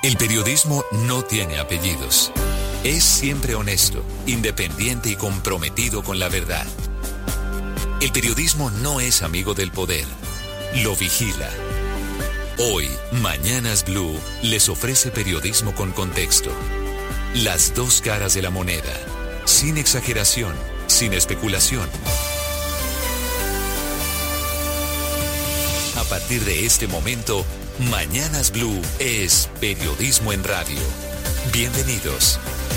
El periodismo no tiene apellidos. Es siempre honesto, independiente y comprometido con la verdad. El periodismo no es amigo del poder, lo vigila. Hoy, Mañanas Blue les ofrece periodismo con contexto. Las dos caras de la moneda, sin exageración, sin especulación. A partir de este momento, Mañanas Blue es periodismo en radio. Bienvenidos.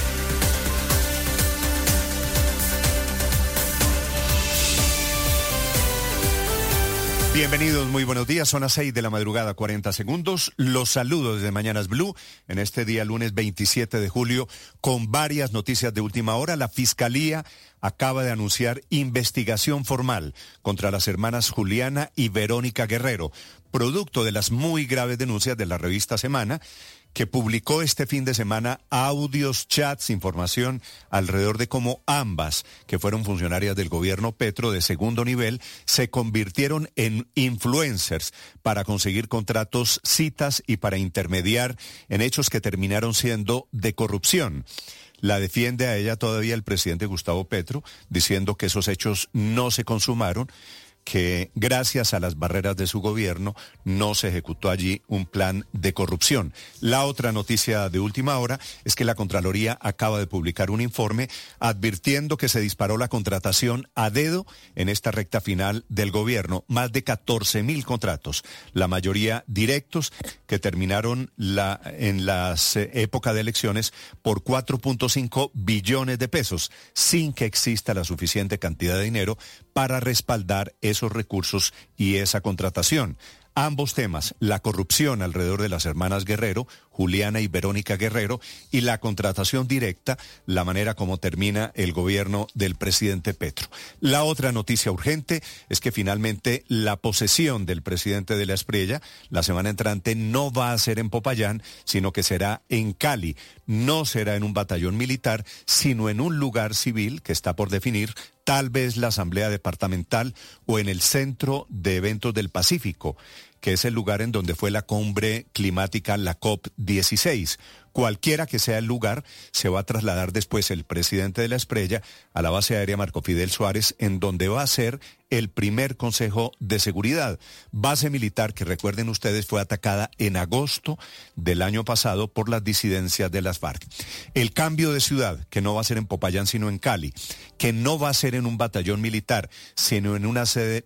Bienvenidos, muy buenos días, son las 6 de la madrugada, 40 segundos. Los saludo desde Mañanas Blue en este día lunes 27 de julio con varias noticias de última hora. La Fiscalía acaba de anunciar investigación formal contra las hermanas Juliana y Verónica Guerrero, producto de las muy graves denuncias de la revista Semana, que publicó este fin de semana audios, chats, información alrededor de cómo ambas, que fueron funcionarias del gobierno Petro de segundo nivel, se convirtieron en influencers para conseguir contratos, citas y para intermediar en hechos que terminaron siendo de corrupción. La defiende a ella todavía el presidente Gustavo Petro, diciendo que esos hechos no se consumaron, que gracias a las barreras de su gobierno no se ejecutó allí un plan de corrupción. La otra noticia de última hora es que la Contraloría acaba de publicar un informe advirtiendo que se disparó la contratación a dedo en esta recta final del gobierno. Más de 14.000 contratos, la mayoría directos, que terminaron en las épocas de elecciones por 4.5 billones de pesos, sin que exista la suficiente cantidad de dinero para respaldar esos recursos y esa contratación. Ambos temas, la corrupción alrededor de las hermanas Guerrero, Juliana y Verónica Guerrero, y la contratación directa, la manera como termina el gobierno del presidente Petro. La otra noticia urgente es que finalmente la posesión del presidente de la Espriella la semana entrante no va a ser en Popayán, sino que será en Cali. No será en un batallón militar, sino en un lugar civil que está por definir, tal vez la Asamblea Departamental o en el Centro de Eventos del Pacífico, que es el lugar en donde fue la cumbre climática, la COP16. Cualquiera que sea el lugar, se va a trasladar después el presidente de la Espriella a la base aérea Marco Fidel Suárez, en donde va a ser el primer Consejo de Seguridad. Base militar que, recuerden ustedes, fue atacada en agosto del año pasado por las disidencias de las FARC. El cambio de ciudad, que no va a ser en Popayán, sino en Cali, que no va a ser en un batallón militar, sino en una sede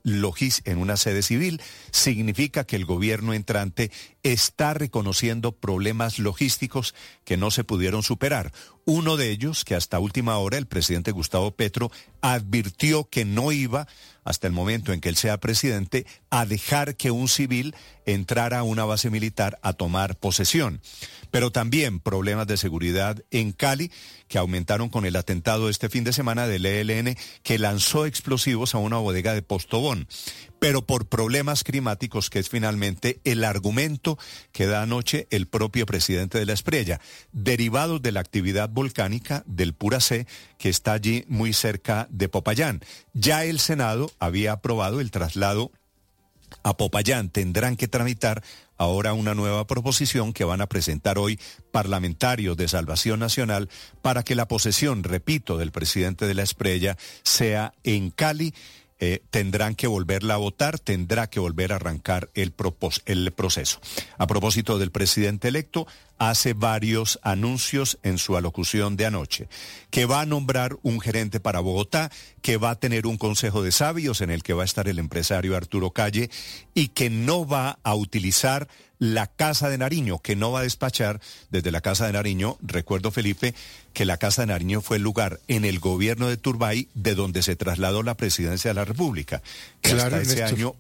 civil, significa que el gobierno entrante está reconociendo problemas logísticos que no se pudieron superar. Uno de ellos, que hasta última hora el presidente Gustavo Petro advirtió que no iba, hasta el momento en que él sea presidente, a dejar que un civil entrara a una base militar a tomar posesión. Pero también problemas de seguridad en Cali, que aumentaron con el atentado este fin de semana del ELN, que lanzó explosivos a una bodega de Postobón. Pero por problemas climáticos, que es finalmente el argumento que da anoche el propio presidente de la Espriella, derivados de la actividad volcánica del Puracé, que está allí muy cerca de Popayán. Ya el Senado había aprobado el traslado a Popayán. Tendrán que tramitar ahora una nueva proposición que van a presentar hoy parlamentarios de Salvación Nacional para que la posesión, repito, del presidente de la Espriella sea en Cali. Tendrán que volverla a votar, tendrá que volver a arrancar el proceso. A propósito del presidente electo, hace varios anuncios en su alocución de anoche, que va a nombrar un gerente para Bogotá, que va a tener un consejo de sabios en el que va a estar el empresario Arturo Calle y que no va a utilizar la Casa de Nariño, que no va a despachar desde la Casa de Nariño. Recuerdo, Felipe, que la Casa de Nariño fue el lugar en el gobierno de Turbay de donde se trasladó la presidencia de la República, que claro, hasta ese año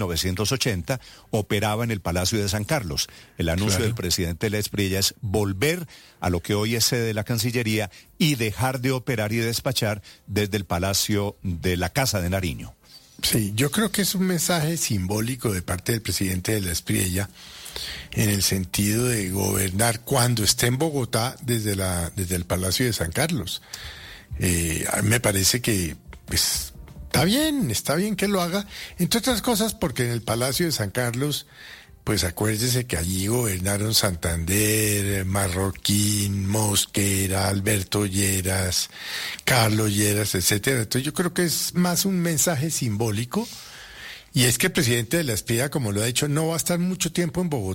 1980 operaba en el Palacio de San Carlos. El anuncio del presidente de la Espriella es volver a lo que hoy es sede de la Cancillería y dejar de operar y despachar desde el Palacio de la Casa de Nariño. Sí, yo creo que es un mensaje simbólico de parte del presidente de la Espriella, en el sentido de gobernar cuando esté en Bogotá desde el Palacio de San Carlos. A mí me parece que pues, está bien que lo haga, entre otras cosas porque en el Palacio de San Carlos pues acuérdese que allí gobernaron Santander, Marroquín, Mosquera, Alberto Lleras, Carlos Lleras, etcétera. Entonces yo creo que es más un mensaje simbólico, y es que el presidente de la Espriella, como lo ha dicho, no va a estar mucho tiempo en Bogotá.